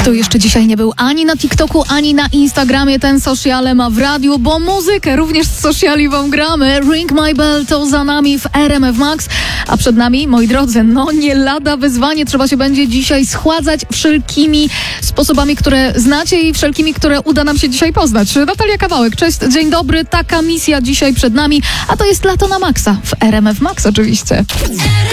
Kto jeszcze dzisiaj nie był ani na TikToku, ani na Instagramie, ten sociale ma w radiu, bo muzykę również z sociali wam gramy. Ring My Bell to za nami w RMF Max, a przed nami, moi drodzy, nie lada wyzwanie. Trzeba się będzie dzisiaj schładzać wszelkimi sposobami, które znacie i wszelkimi, które uda nam się dzisiaj poznać. Natalia Kawałek, cześć, dzień dobry, taka misja dzisiaj przed nami, a to jest Lato na Maxa w RMF Max oczywiście.